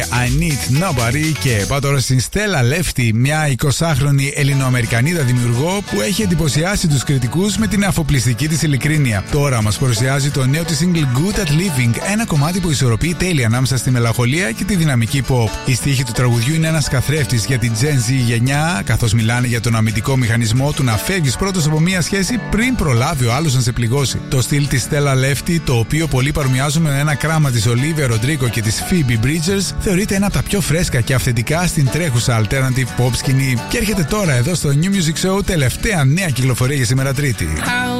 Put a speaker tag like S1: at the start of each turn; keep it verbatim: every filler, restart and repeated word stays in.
S1: I Need Nobody. Και πάω τώρα στην Στέλλα Λέφτη, μια εικοσάχρονη Ελληνοαμερικανίδα δημιουργό που έχει εντυπωσιάσει τους κριτικούς με την αφοπλιστική της ειλικρίνεια. Τώρα μας παρουσιάζει το νέο της single Good at Living, ένα κομμάτι που ισορροπεί τέλεια ανάμεσα στη μελαγχολία και τη δυναμική pop. Η στίχη του τραγουδιού είναι ένας καθρέφτης για την Gen Z γενιά, καθώς μιλάνε για τον αμυντικό μηχανισμό του να φεύγεις πρώτος από μια σχέση πριν προλάβει ο άλλος να σε πληγώσει. Το στυλ της Στέλλα Λέφτη, το οποίο πολλοί παρομοιάζουν με ένα κράμα της Olivia Rodrigo και της Phoebe Bridgers, θεωρείται ένα από τα πιο φρέσκα και αυθεντικά στην τρέχουσα alternative pop σκηνή. Και έρχεται τώρα εδώ στο New Music Show, τελευταία νέα κυκλοφορία για σήμερα Τρίτη.